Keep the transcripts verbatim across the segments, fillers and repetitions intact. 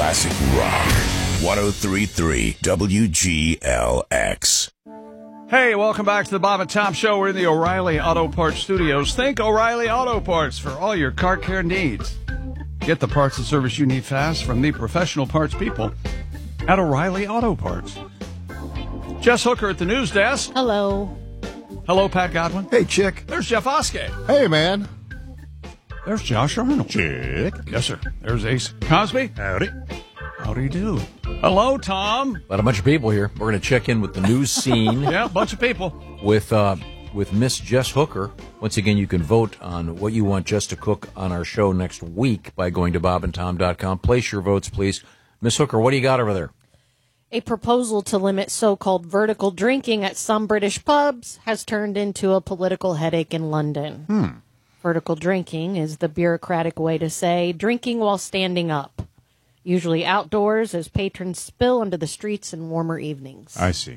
classic rock. one oh three point three W G L X. Hey, welcome back to the Bob and Tom Show. We're in the O'Reilly Auto Parts studios. Think O'Reilly Auto Parts for all your car care needs. Get the parts and service you need fast from the professional parts people at O'Reilly Auto Parts. Jess Hooker at the news desk. Hello. Hello, Pat Godwin. Hey, Chick. There's Jeff Oskey. Hey, man. There's Josh Arnold. Chick. Yes, sir. There's Ace Cosby. Howdy. Howdy do. Hello, Tom. Got a bunch of people here. We're going to check in with the news scene. Yeah, a bunch of people. With uh, with Miss Jess Hooker. Once again, you can vote on what you want Jess to cook on our show next week by going to bob and tom dot com. Place your votes, please. Miss Hooker, what do you got over there? A proposal to limit so-called vertical drinking at some British pubs has turned into a political headache in London. Hmm. Vertical drinking is the bureaucratic way to say drinking while standing up, usually outdoors as patrons spill onto the streets in warmer evenings. I see.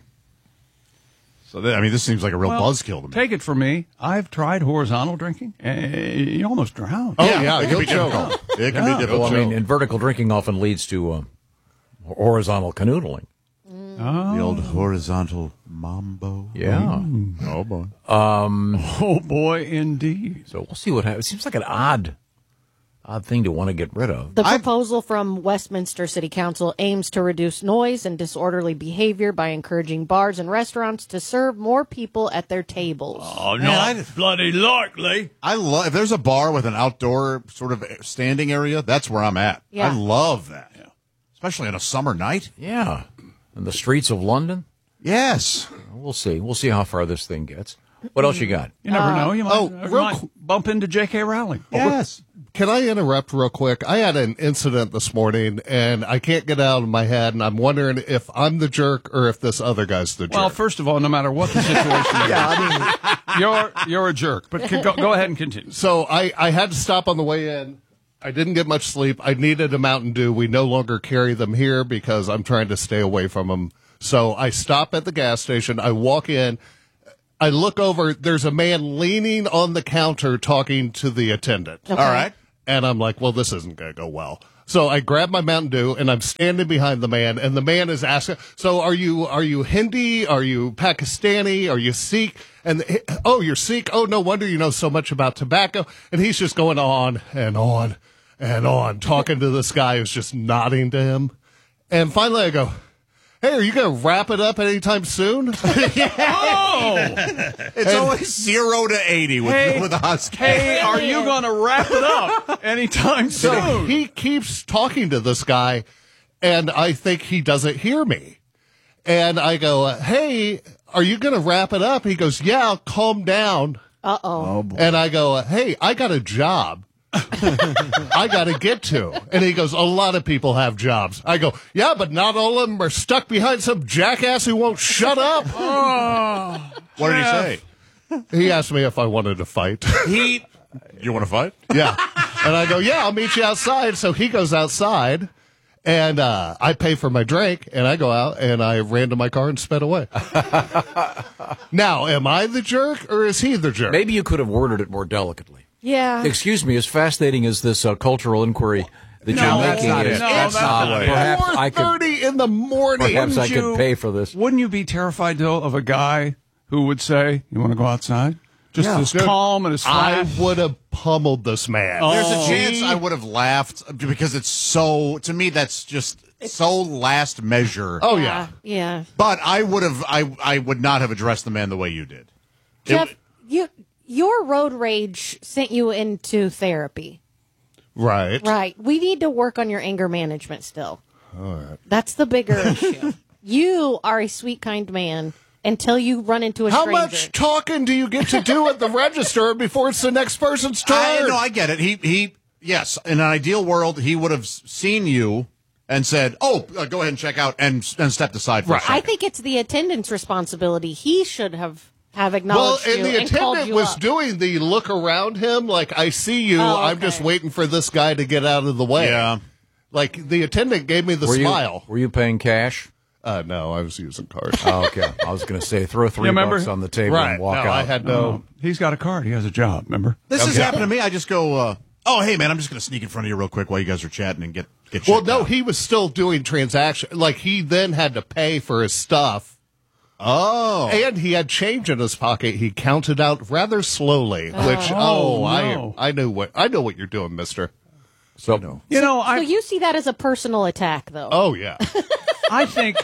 So, th- I mean, this seems like a real Well, buzzkill to me. Take it from me. I've tried horizontal drinking. And you almost drown. Oh, yeah, yeah, it can be difficult. It can Yeah. be difficult. Well, I mean, and vertical drinking often leads to uh, horizontal canoodling. Oh. The old horizontal mambo. Yeah. Oh, boy. Um, Oh, boy, indeed. so we'll see what happens. It seems like an odd, odd thing to want to get rid of. The proposal from Westminster City Council aims to reduce noise and disorderly behavior by encouraging bars and restaurants to serve more people at their tables. Oh, no, Man, I- bloody likely. I love, if there's a bar with an outdoor sort of standing area, that's where I'm at. Yeah. I love that. Especially on a summer night. Yeah. In the streets of London? Yes. We'll see. We'll see how far this thing gets. What else you got? You never know. You might, oh, you real might qu- bump into J K. Rowling. Yes. Can I interrupt real quick? I had an incident this morning, and I can't get it out of my head, and I'm wondering if I'm the jerk or if this other guy's the jerk. Well, first of all, no matter what the situation is, yeah, I mean, you're, you're a jerk. But c- go, go ahead and continue. so I, I had to stop on the way in. I didn't get much sleep. I needed a Mountain Dew. We no longer carry them here because I'm trying to stay away from them. So I stop at the gas station. I walk in. I look over. There's a man leaning on the counter talking to the attendant. Okay. All right. And I'm like, well, this isn't going to go well. So I grab my Mountain Dew and I'm standing behind the man, and the man is asking, so are you, are you Hindi? Are you Pakistani? Are you Sikh? And, oh, you're Sikh? Oh, no wonder you know so much about tobacco. And he's just going on and on and on, talking to this guy who's just nodding to him. And finally I go, hey, are you going to wrap it up anytime soon? Oh! It's always zero to eighty with, Hey, with the Husky. Hey, are you going to wrap it up anytime So soon? he keeps talking to this guy, and I think he doesn't hear me. And I go, hey, are you going to wrap it up? He goes, yeah, calm down. Uh-oh. And I go, hey, I got a job. I got to get to. And he goes, a lot of people have jobs. I go, yeah, but not all of them are stuck behind some jackass who won't shut up. Oh, What did he say? He asked me if I wanted to fight. He. You want to fight? Yeah. And I go, yeah, I'll meet you outside. So he goes outside, and uh, I pay for my drink, and I go out, and I ran to my car and sped away. Now, am I the jerk, or is he the jerk? Maybe you could have worded it more delicately. Yeah. Excuse me, as fascinating as this uh, cultural inquiry that No, you're that's making not is, it. No, that's not it. perhaps I four could, thirty in the morning. perhaps I Wouldn't could you- pay for this. Wouldn't you be terrified, though, of a guy who would say, you want to go outside? Just Yeah. as Dude, calm and as I flat. would have pummeled this man. Oh. There's a chance I would have laughed because it's so, to me, that's just so last measure. Oh, yeah. Yeah. But I would have, I, I would not have addressed the man the way you did. Jeff, It- you your road rage sent you into therapy. Right. Right. We need to work on your anger management still. All right. That's the bigger issue. You are a sweet, kind man until you run into a How stranger. much talking do you get to do at the register before it's the next person's turn? I, no, I get it. He, he, yes, in an ideal world, he would have s- seen you and said, oh, uh, go ahead and check out, and, and stepped aside for a second. I think it's the attendant's responsibility. He should have, have Well, acknowledged and you the and called attendant you was up. doing the look around him, like, I see you, Oh, I'm just okay. waiting for this guy to get out of the way. Yeah. Like, the attendant gave me the Were you, smile. were you paying cash? Uh, no, I was using cards. Oh, okay. I was going to say, throw three You remember? bucks on the table Right. and walk no, out. I had no. Oh, he's got a card. He has a job, remember? This has happened to me. I just go, uh, Oh, hey, man, I'm just going to sneak in front of you real quick while you guys are chatting and get get. Well, checked no, out. he was still doing transaction. Like he then had to pay for his stuff. Oh, And he had change in his pocket. He counted out rather slowly, which Oh, oh, no. I I knew what I know what you're doing, Mister. So, You know, So I you see that as a personal attack, though. Oh yeah, I think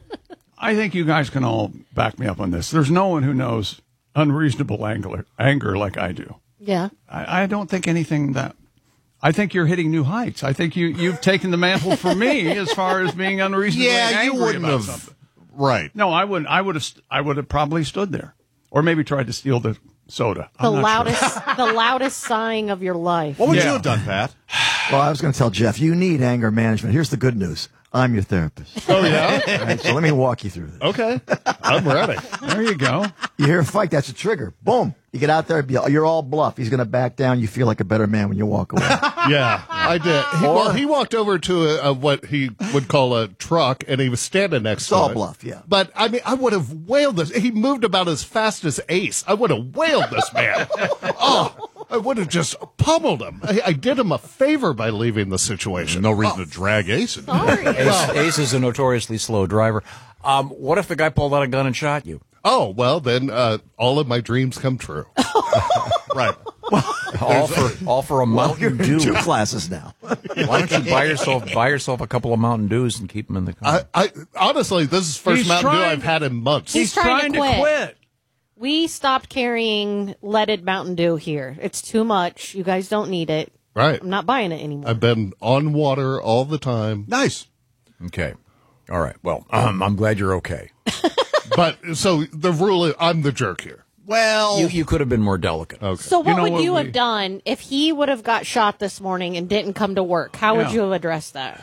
I think you guys can all back me up on this. There's no one who knows unreasonable anger, anger like I do. Yeah. I, I don't think anything that. I think you're hitting new heights. I think you you've taken the mantle from me as far as being unreasonably yeah, angry you wouldn't about have. something. Right. No, I wouldn't. I would have. I would have probably stood there, or maybe tried to steal the soda. The I'm not loudest, sure. the loudest sighing of your life. What would Yeah. you have done, Pat? Well, I was going to tell Jeff, you need anger management. Here's the good news. I'm your therapist. oh yeah. All right, so let me walk you through this. Okay, I'm ready. There you go. You hear a fight, that's a trigger. Boom. You get out there, you're all bluff. He's going to back down. You feel like a better man when you walk away. Yeah, I did. He, well, he walked over to a, a, what he would call a truck, and he was standing next It's to all it. bluff, yeah. But I mean, I would have wailed this. He moved about as fast as Ace. I would have wailed this man. Oh, I would have just pummeled him. I, I did him a favor by leaving the situation. No reason to drag Ace in. Sorry. Ace, Ace is a notoriously slow driver. Um, what if the guy pulled out a gun and shot you? Oh well, then uh, all of my dreams come true. Right. All for all for a Mountain You're in two Dew. classes now. Why don't you buy yourself buy yourself a couple of Mountain Dews and keep them in the car? I, I honestly, this is the first He's Mountain Dew trying- I've had in months. He's trying to to quit. quit. We stopped carrying leaded Mountain Dew here. It's too much. You guys don't need it. Right. I'm not buying it anymore. I've been on water all the time. Nice. Okay. All right. Well, um, I'm glad you're okay. But so the rule is I'm the jerk here. Well, You you could have been more delicate. Okay. So what You know would what you we- have done if he would have got shot this morning and didn't come to work? How would Yeah. you have addressed that?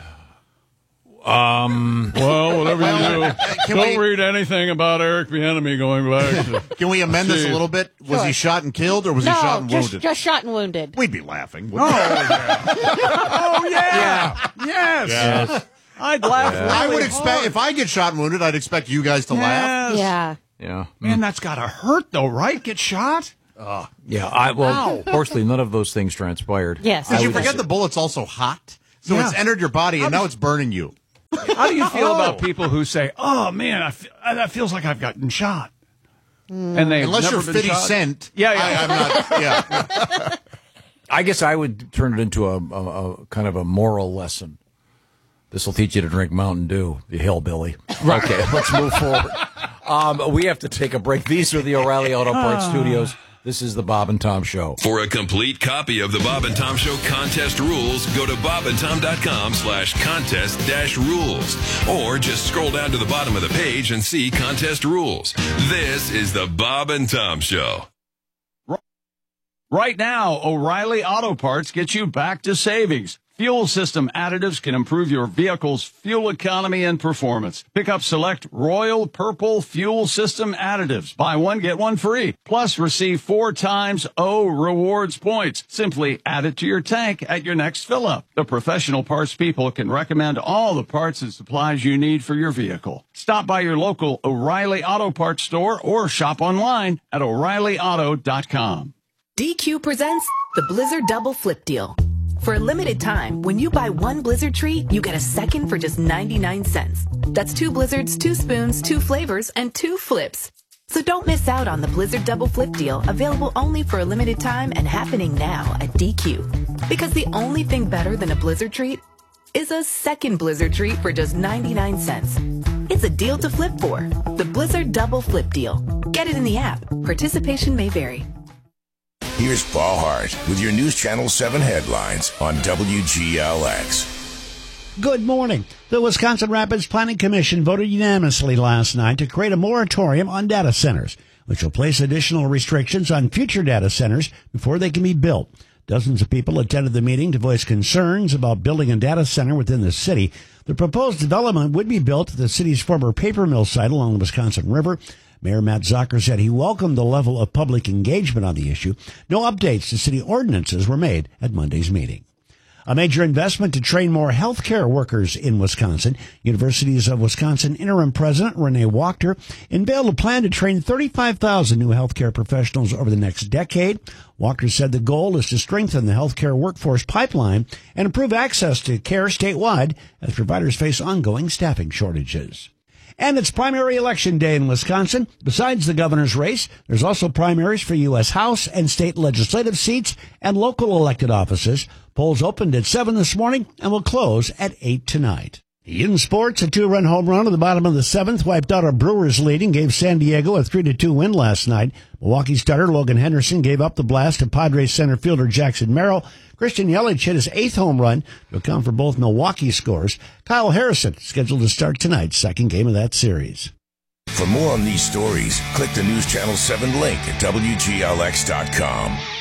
Well, whatever you do, can don't we- read anything about Eric Bieniemy going back to. can we amend this a Jeez. little bit? Was he shot and killed, or was no, he shot and just, wounded? just shot and wounded. We'd be laughing. wouldn't we? Oh yeah, yes. Yes. I'd laugh. I really would expect hard. if I get shot and wounded, I'd expect you guys to laugh. Yes. Yeah. Yeah. Man, that's gotta hurt though, right? Get shot. Yeah. I well, fortunately, none of those things transpired. Yes. Did I you would forget just- the bullet's also hot? So Yeah. it's entered your body, and now it's burning you. How do you feel Oh. about people who say, "Oh man, I fe- uh, that feels like I've gotten shot," and they Unless never you're been fifty shot? Cent. Yeah, yeah. I, I'm not. Yeah. I guess I would turn it into a, a, a kind of a moral lesson. This will teach you to drink Mountain Dew, you hillbilly. Okay, let's move forward. Um, we have to take a break. These are the O'Reilly Auto Parts Studios. This is the Bob and Tom Show. For a complete copy of the Bob and Tom Show contest rules, go to bobandtom.com slash contest dash rules. Or just scroll down to the bottom of the page and see contest rules. This is the Bob and Tom Show. Right now, O'Reilly Auto Parts gets you back to savings. Fuel system additives can improve your vehicle's fuel economy and performance. Pick up select Royal Purple Fuel System additives. Buy one, get one free. Plus, receive four times O rewards points. Simply add it to your tank at your next fill-up. The professional parts people can recommend all the parts and supplies you need for your vehicle. Stop by your local O'Reilly Auto Parts store or shop online at O'Reilly Auto dot com. D Q presents the Blizzard Double Flip Deal. For a limited time, when you buy one Blizzard treat, you get a second for just ninety-nine cents. That's two Blizzards, two spoons, two flavors, and two flips. So don't miss out on the Blizzard Double Flip Deal, available only for a limited time and happening now at D Q. Because the only thing better than a Blizzard treat is a second Blizzard treat for just ninety-nine cents. It's a deal to flip for. The Blizzard Double Flip Deal. Get it in the app. Participation may vary. Here's Paul Hart with your News Channel seven headlines on W G L X. Good morning. The Wisconsin Rapids Planning Commission voted unanimously last night to create a moratorium on data centers, which will place additional restrictions on future data centers before they can be built. Dozens of people attended the meeting to voice concerns about building a data center within the city. The proposed development would be built at the city's former paper mill site along the Wisconsin River. Mayor Matt Zucker said he welcomed the level of public engagement on the issue. No updates to city ordinances were made at Monday's meeting. A major investment to train more healthcare workers in Wisconsin. Universities of Wisconsin interim president Renee Wachter unveiled a plan to train thirty-five thousand new healthcare professionals over the next decade. Wachter said the goal is to strengthen the healthcare workforce pipeline and improve access to care statewide as providers face ongoing staffing shortages. And it's primary election day in Wisconsin. Besides the governor's race, there's also primaries for U S House and state legislative seats and local elected offices. Polls opened at seven this morning and will close at eight tonight. In sports, a two-run home run at the bottom of the seventh wiped out a Brewers lead and gave San Diego a three to two win last night. Milwaukee starter Logan Henderson gave up the blast to Padres center fielder Jackson Merrill. Christian Yelich hit his eighth home run to account for both Milwaukee scores. Kyle Harrison scheduled to start tonight's second game of that series. For more on these stories, click the News Channel seven link at W G L X dot com.